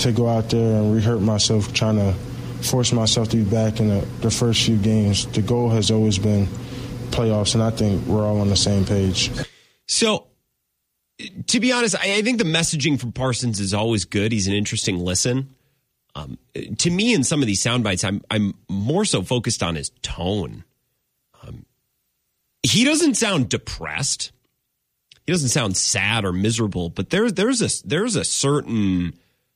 to go out there and re-hurt myself, trying to force myself to be back in the first few games. The goal has always been playoffs, and I think we're all on the same page. So, to be honest, I think the messaging from Parsons is always good. He's an interesting listen. To me, in some of these sound bites, I'm more so focused on his tone. He doesn't sound depressed. He doesn't sound sad or miserable, but there's a certain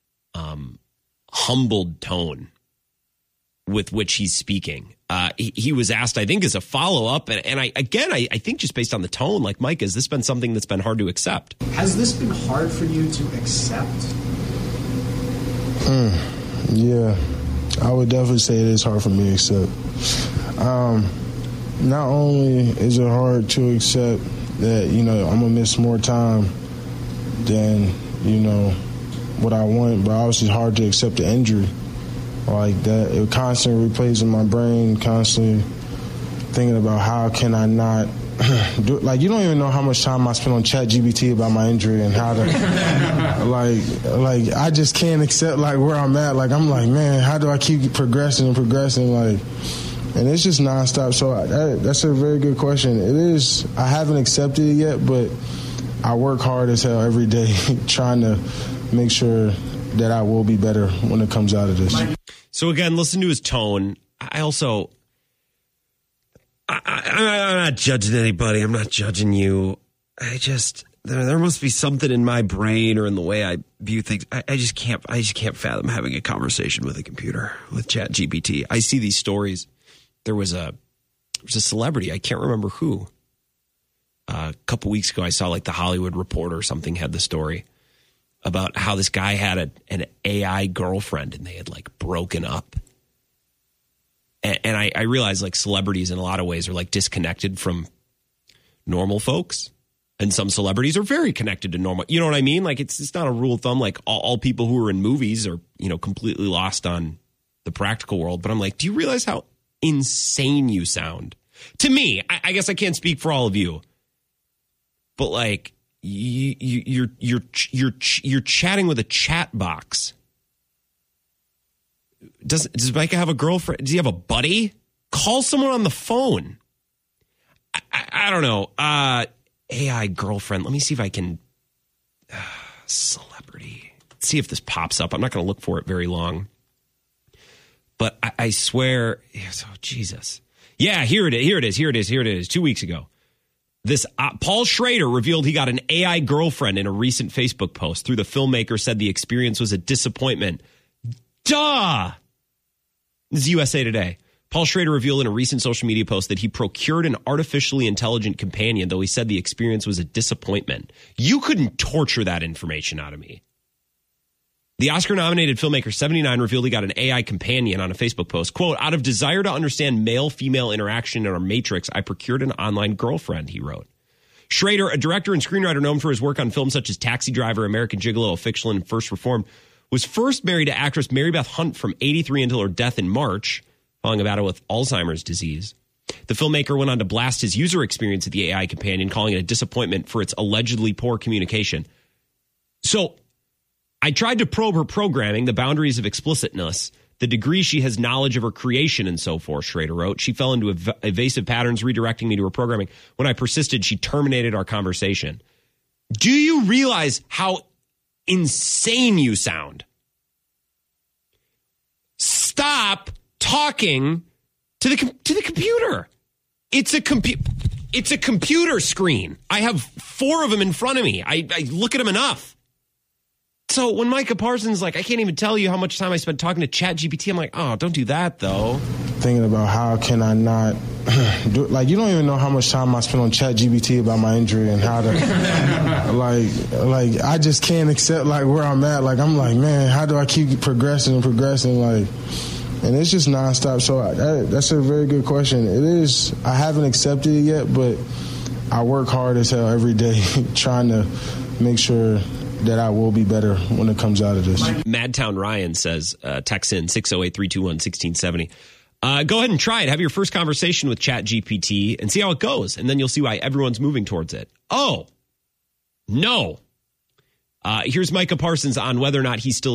humbled tone with which he's speaking. He was asked, I think, as a follow-up, and I think just based on the tone, like, Mike, has this been something that's been hard to accept? Has this been hard for you to accept? Yeah, I would definitely say it is hard for me to accept. Not only is it hard to accept that, I'm going to miss more time than, what I want, but obviously it's hard to accept the injury. Like that, it constantly replays in my brain, constantly thinking about how can I not do it. Like, you don't even know how much time I spend on ChatGPT about my injury and how to, like I just can't accept, like, where I'm at. Like, I'm like, man, how do I keep progressing, like, and it's just nonstop. So that's a very good question. It is, I haven't accepted it yet, but I work hard as hell every day trying to make sure that I will be better when it comes out of this. So again, listen to his tone. I'm not judging anybody. I'm not judging you. There must be something in my brain or in the way I view things. I just can't fathom having a conversation with a computer, with ChatGPT. I see these stories. There was a celebrity, I can't remember who. A couple weeks ago, I saw like the Hollywood Reporter or something had the story about how this guy had an AI girlfriend and they had like broken up. And I realize like celebrities in a lot of ways are like disconnected from normal folks. And some celebrities are very connected to normal. You know what I mean? Like it's not a rule of thumb. Like all people who are in movies are, completely lost on the practical world. But I'm like, do you realize how insane you sound? To me, I guess I can't speak for all of you. But like, you're chatting with a chat box. Does Micah have a girlfriend? Does he have a buddy? Call someone on the phone. I don't know. AI girlfriend. Let me see if I can. Celebrity. Let's see if this pops up. I'm not going to look for it very long. But I swear. Oh, Jesus. Yeah, here it is. 2 weeks ago. This Paul Schrader revealed he got an AI girlfriend in a recent Facebook post. Through the filmmaker said the experience was a disappointment. Duh! This is USA Today. Paul Schrader revealed in a recent social media post that he procured an artificially intelligent companion, though he said the experience was a disappointment. You couldn't torture that information out of me. The Oscar-nominated filmmaker 79 revealed he got an AI companion on a Facebook post. Quote, out of desire to understand male-female interaction in our matrix, I procured an online girlfriend, he wrote. Schrader, a director and screenwriter known for his work on films such as Taxi Driver, American Gigolo, Affliction, and First Reformed, was first married to actress Mary Beth Hunt from 83 until her death in March, following a battle with Alzheimer's disease. The filmmaker went on to blast his user experience of the AI companion, calling it a disappointment for its allegedly poor communication. So, I tried to probe her programming, the boundaries of explicitness, the degree she has knowledge of her creation and so forth, Schrader wrote. She fell into evasive patterns, redirecting me to her programming. When I persisted, she terminated our conversation. Do you realize how insane you sound? Stop talking to the computer. It's a computer screen. I have 4 of them in front of me. I look at them enough. So when Micah Parsons like, I can't even tell you how much time I spent talking to ChatGPT, I'm like, oh, don't do that, though. Thinking about how can I not do it. Like, you don't even know how much time I spend on ChatGPT about my injury and how to, like, I just can't accept, like, where I'm at. Like, I'm like, man, how do I keep progressing, like, and it's just nonstop. So that's a very good question. It is, I haven't accepted it yet, but I work hard as hell every day trying to make sure that I will be better when it comes out of this. Madtown Ryan says, text in 608-321-1670. Go ahead and try it. Have your first conversation with ChatGPT and see how it goes. And then you'll see why everyone's moving towards it. Oh, no. Here's Micah Parsons on whether or not he's still